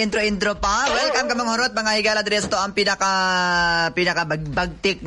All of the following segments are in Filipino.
Intro pa. Welcome ka mga horot, mga higala diri sa to ang pinakabagtik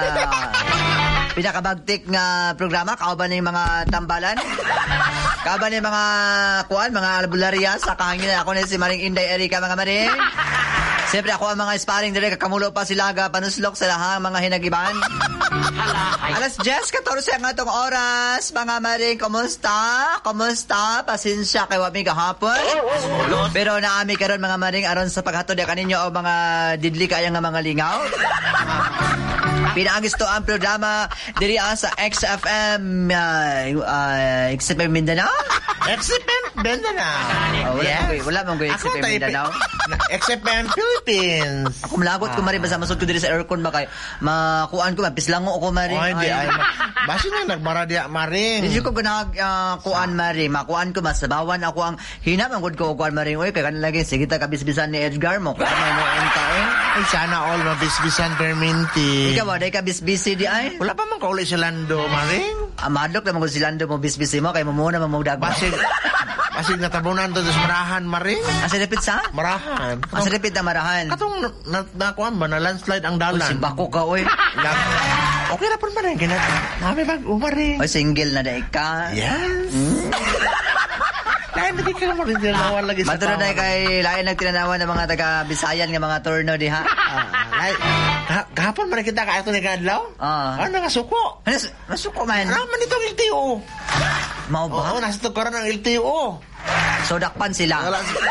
nga programa. Kauban ng mga tambalan. Kauban ng mga mga albularya sa kahangin. Ako na si Maring Inday Erika, mga maring. Siyempre ako ang mga sparring dire, kakamulo pa sila panuslok sa lahang mga hinagiban. Alas 10:14 ang atong oras. Mga maring, kumusta? Pasensya kay wami kahapon. Pero naami karon mga maring aron sa paghatod kaninyo o mga didli kaya nga mga lingaw. Pinagusto ang programa diri sa XFM XFM Mindanao. XFM Mindanao. Wala mong XFM Mindanao. XFM Philippines. Ako malagot ko mari basta masud ko diri sa aircon ba kay makuan ko mapislango ako mari. Ay. Basi na nagmaradia maring. Dili ko ganag kuan mari, makuan ko masabawan ako ang hinamangod ko kuan mari. Oy kay kanang lagi sige ta kabisbisan ni Edgar mo. Kuan mo entaen. Ay sana all mabisbisan perminti. Ikaw day ka bisbisi di ay. Wala pa man kauli si Lando maring. Madlok naman ko si Lando mo bisbisi mo kay mo muna mamugdag. Basig natabunan to sa marahan maring. Asa dapit sa? Marahan. Asa dapit na marahan. Katong nakuan ba na landslide ang dalan. Si bako ka oy. Okay na po maring ginat. Nami bag umaring. Oy single na day ka. Yes. Lain lagi ka mo rin tinawan lagi sa Maturo na kay lain nagtinanawan ng mga taga Bisayan nga mga turno diha. Kahapon man kita ka ato ni kadlaw? Ano nga suko? Nasuko man. Naman itong LTO. Mao ba? Oo, nasa tukaran ng LTO. So dakpan sila.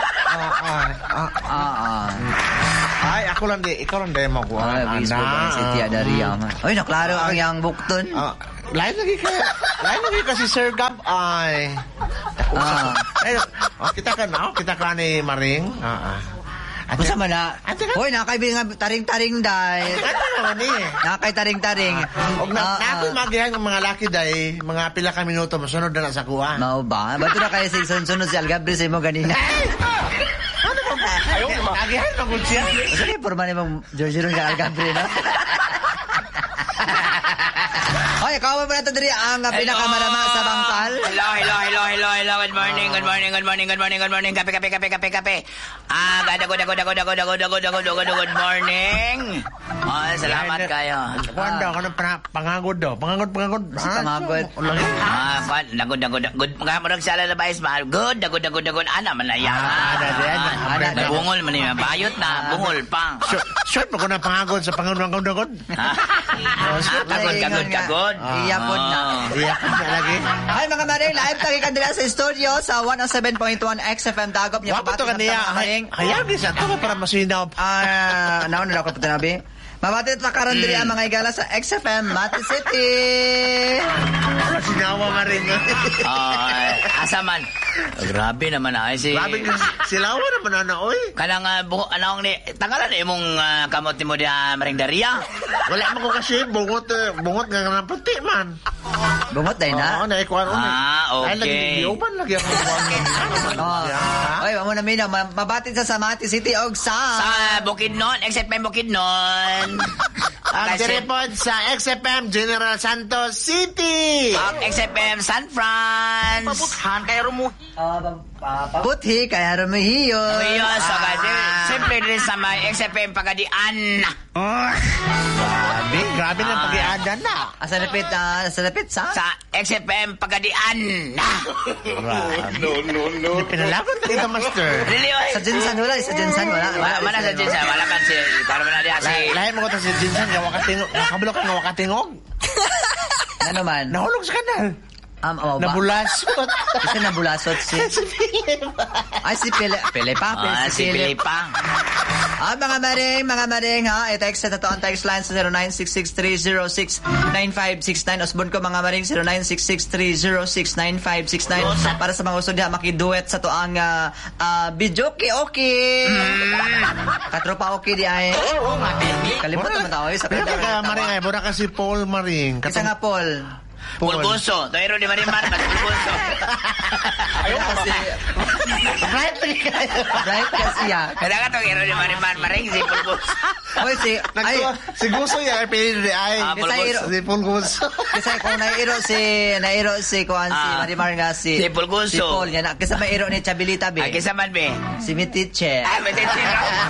Ay, ikaw lang di mo ko. Ay, bispo ba si Tia Daria man. Oy, naklaro ang yang bukton. Lain lagi ka si Sir Gab. Ay. Kita ka ni Maring. Gusto man na. Hoy, nakaibigan taring-taring day. Ano ni? Nakay taring-taring. Og nakoy magihan ng mga laki day, mga pila ka minuto masunod na sa kuha. Mao ba? Bato na kay sa sunod si Algabre sa mo ganina. Ano ba? Ayo, magihan na gud siya. Sige, porma ni mong George Ron ka Algabre na. Hoy, kawa mo na ito diri ang pinakamarama sa bangkal. Hello. Good morning. Kape. Good morning. Salamat kayo. Kuan daw kanang pangagod daw. Pangagod. Si pangagod. Good. Mga marag sala na bayis mahal. Good. Ana man na yan. Bungol man niya. Bayot na. Bungol pang. Short mo ko na pangagod sa pangagod. Kagod. Iyapod na. Iyapod na lagi. Ay, mga maring, live tayo kanila sa studio sa 107.1 XFM Dagop niya. Wapo to kaniya. Hayag isa to para masinaw. Naon na ako po tinabi. Mabati at karon diri ang mga igala sa XFM Mati City. Sinawa maring. Asa man. Grabe naman ay si. Grabe silawa naman na oy. Kanang anong ni tangalan imong kamot mo dia Maring Daria. Wala man ko kasi bungot nga nang puti man. Bungot day na. Oo, naikuan on. Okay. Lagi ako Oy, amo na mina mabati sa Mati City og sa Bukidnon, XFM Bukidnon. Ang direpod sa XFM General Santos City. Ang XFM San Fran. Pabuthan kay Rumo. Puthi kaya rumihiyo. So kasi simple din sa may XFM Pagadian. Grabe na pag-iadan na. Sa lapit sa XFM Pagadian. No. Pinalagot ka dito, Master. Really, oy. Sa Jinsan wala sa Jinsan. Wala man si para man dia si. Lahi mo ko ta si Jinsan nga wakatingog. Nakabulok ka nga wakatingog. Ano man? Nahulog sa kanal. Nabulasot. Kasi nabulasot si Ay, si Pele pa. Si Pele pa. Mga maring ha. I-text na to ang text line sa 0966-306-9569. Osbon ko mga maring 0966-306-9569 para sa mga gusto niya makiduet sa to ang video okay. Katropa okay di ay. Kalimot naman tao sa kaya maring ay bura kasi Paul maring. Isa nga Paul. Pulgoso. To iro ni Marimar, mas pulgoso. Ayaw kasi. Bright kasi yan. Kada ka to iro ni Marimar, maring si pulgoso. Oy, Si Guso yan, pinili ni ay. Si Pulgoso. Kasi kung nairo si Kuan si Marimar nga si Pulgoso. Si Paul yan. Kasi mairo ni Chabilita be. Ay, kisa man be. Si Mitiche. Ay, Mitiche.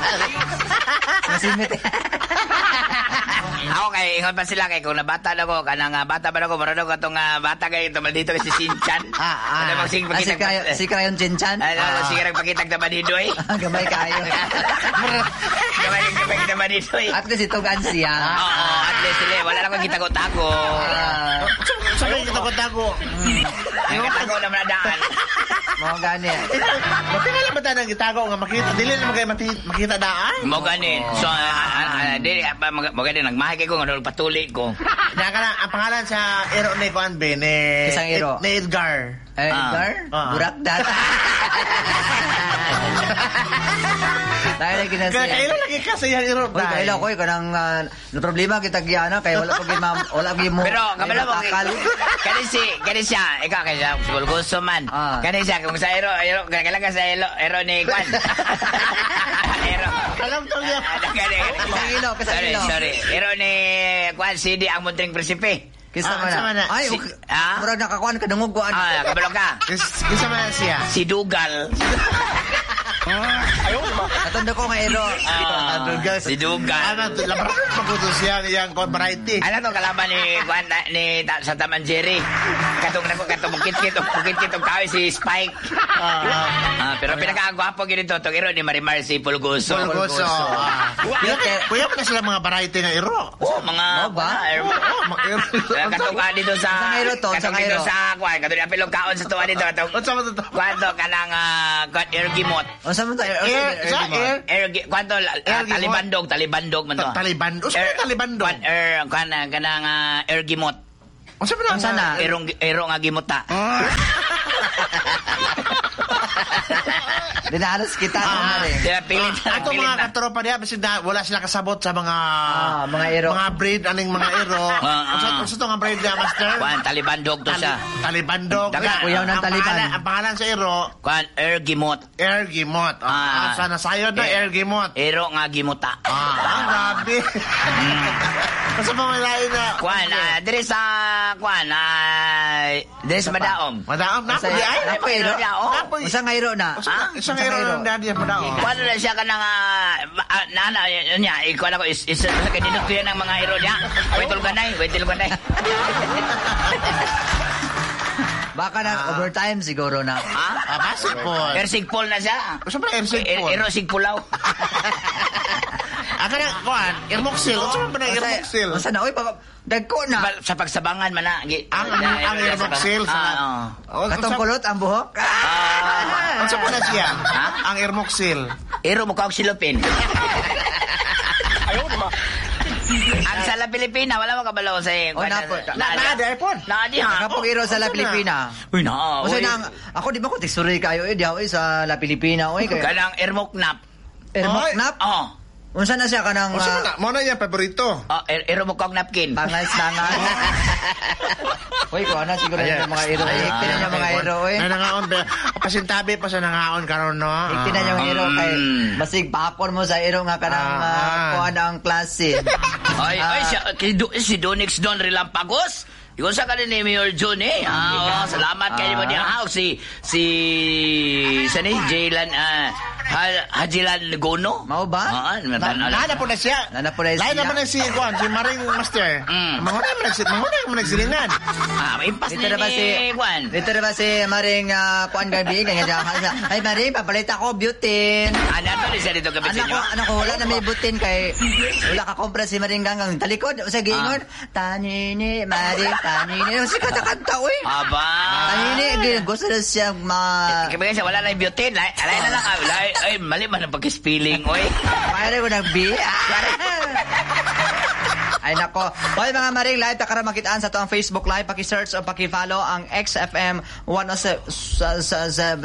Si Mitiche. Ako kay ingon pa sila kay kung nabata na ko kanang bata pa na ko marano ko tong bata kay tumal dito si Sinchan. Ano mag sige pakita si Krayon Sinchan. Ano sige pakita ta Banidoy. Gamay kayo. Gamay kita Banidoy. At least itugan siya. Oo, at least sila wala na ko kita-tago. Sabi kita-tago. Yung tago na manadaan. Mo gani. Bakit nga ba tanang itago nga makita? Dili na magay makita daan. Mo gani. So dili mo gani nagmahay kay ko nga patuli ko. Na kana ang pangalan sa ero ni Juan Ben Isang ero. Ni Edgar. Edgar? Burakdat. Dahil lagi na siya. Kailan lagi kasi yan ero. Uy, kailan ko kanang na problema kita giyana kay wala pag mo. Pero kabalo mo kani siya ikaw kay siya Pulgoso man. Kani siya kung sa ero kailan ka sa ero ni Juan. Ero. Alam to niya. Sorry. Ero ni Juan CD ang Munting Presipe. Kisa man na. Ay, murag nakakuan ka dungog ko. Kabalo ka. Kisa man siya. Si Dugal. Ayaw mo. Katanda ko nga ero. Si Dugal. Labrak magutos siya niyang variety. Ano to kalaban ni Juan ni sa Taman Jerry. Katong bukit-kit og kahoy si Spike. Pero pinaka-gwapo ginito to ero ni Marimar si Pulgoso. Kuya pa na sila mga variety nga ero. Mga katong dito sa ero to, katong dito sa Juan, katong apilog kaon sa tuwa dito katong. Kwento kanang Ergimot. Unsa man ta? Kwento talibandog man to. Talibandog. Kanang Ergimot. Unsa na? Ero nga gimuta. Dinahalos kita na rin. Ato mga katropa niya, kasi wala sila kasabot sa mga ero. Mga breed, aning mga ero. Unsa to nga breed niya, master? Juan, talibandog to siya. Talibandog. Kuyaw ng taliban. Ang pangalan sa ero? Juan, Ergimot. Ergimot. Sana sayod na Ergimot. Ero nga gimuta. Ang grabe. Kasi mga lain na... Juan, dire sa Madaom. Madaom? Napo di ay? Napo ero? Unsa nga ero na? Isang ero ng daddy Madaom. Kuan na siya ka ng nana niya. Ikuan ako isa kanino ko yan ang mga ero niya. Waitul ganay. Baka na overtime siguro na. Basketball. Ersigpol na siya. Saan pa Ersigpol? Ero sigpulaw. Ako na, Juan, Ermoxil. Saan pa na Ermoxil? Unsa na? Uy, dagko na. Sa pagsabangan man na. Ang Ermoxil. Katong kulot ang buhok. Saan pa na siya? Ang Ermoxil. Ero mo kawag silupin. Ayaw naman. Ang sa La Pilipina, wala mo kabalo sa Naadi, iPhone. Naadi ha. Kapag ero sa La Pilipina. Uy, na. Kasi ako di ba ko tiksuri kayo sa La Pilipina. Kanang Ermoknap. Ermoknap? Oo. Unsa na siya kanang... Mo na yung paborito. Ero mo kong napkin. Tangay. Uy, ko na siguro yung mga ero. Iktin na yung mga ero. Nanangaon, pasintabi pa sa nangaon karon no. Iktin na yung ero kay basig papon mo sa ero nga kanang kuha na ang klase. Ay, si Donix Don Rilampagos. Ikaw sa kanin ni Mayor John salamat kayo mo niya. Si Jaylan Hajilan Gono. Mau ba? Nana po na siya. Lain naman na si Juan, si Maring Master. Mangunay mo nagsilingan. Impas ni Juan. Dito na ba si Maring Juan Gabi? Ay Maring, papalit ako butin. Ano to siya dito kapit sa inyo? Anak ko, wala na may butin kay wala ka kompra si Maring Gangang. Talikod, sa giingon. Tanini, Maring, tanini. Si kanta-kanta, uy. Aba. Tanini, gusto na siya Kaya siya, wala na yung butin. Alay na lang. Ay, mali man ang pag-spelling, oy. Mayroon ko ng B. Ay nako. Hoy mga maring live takara makitaan sa to ang Facebook live, paki-search o paki-follow ang XFM 107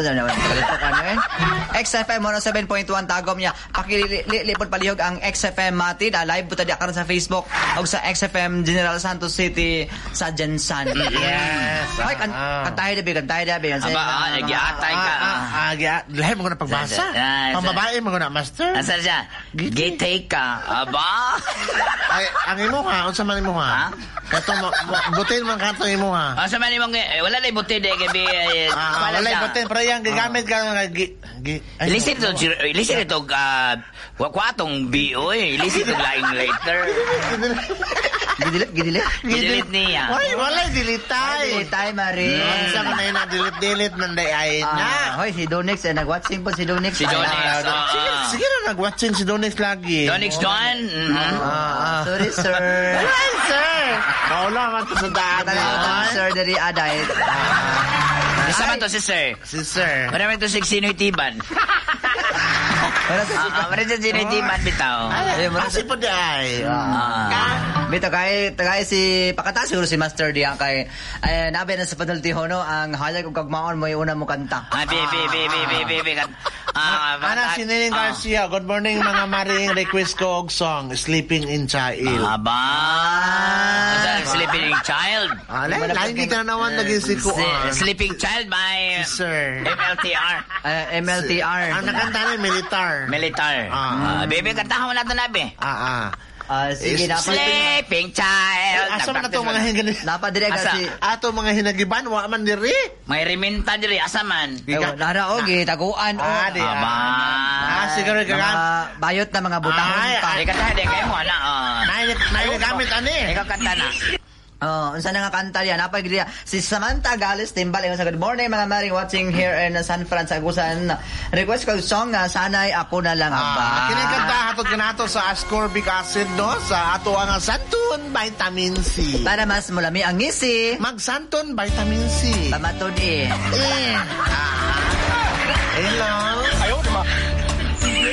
XFM 107.1 tagom niya. Pakilipod palihog ang XFM Mati na live buta di karon sa Facebook o sa XFM General Santos City sa Jensan. Yes. Hoy kantahay dabi. Aba, nagiatay ka. Lahat mo na pagbasa. Pambabae mo na, master. Asa siya? Gitay ka. Aba. Ay, ang imo ha, unsa man imo ha? Kato butin man kanto imo ha. Asa man imong wala na buti de gabi. Wala butin pero yang gigamit ka nga Listen to kwatong BO listen to lying later. Gidilit niya. Hoy, wala dilitay. Dilitay mari. Unsa man na dilit man day ay na. Hoy, si Donix nag-watching po si Donix. Sige na nag-watching si Donix lagi. Donix Don. Sorry sir. Ay, sir. Paula man to sa daan. Sir dari aday. Isa man to si Sir. Si Sir. Marami to si Sinoy Tiban. Marami to si Sinoy Tiban bitaw. Kasi po di ay. Bito kay si pakata siguro si Master Diang kay nabi na sa penalty hono ang hayag ug kagmaon mo yung una mo kanta. Ana si Nining Garcia, good morning mga maring, request ko og song Sleeping in Child. Aba. Sleeping Child. Lain kita naman lagi si Kuan. Sleeping Child by Sir MLTR. MLTR. Ang nakanta ni Militar. Baby kantahan mo nato nabi. Sige na Sleeping Child. Asa man ato mga hinagani? Napadire kasi ato mga hinagiban wa man diri. May reminta diri asa man. Nara ogi taguan o. Siguro bayot na mga butahon pa. Kantahan din kayo mo ana. Gamit ani. Ikaw kanta na. Unsa na nga kanta yan? Napagriya si Samantha Gales Timbal. Sa good morning mga maring watching here in San Francisco. Request ko song na Sanay Ako Na Lang Aba. Kinikanta hatod kanato sa ascorbic acid no sa ato ang Santon vitamin C. Para mas mulami ang ngisi. Mag Santon vitamin C. Pamatod Hello.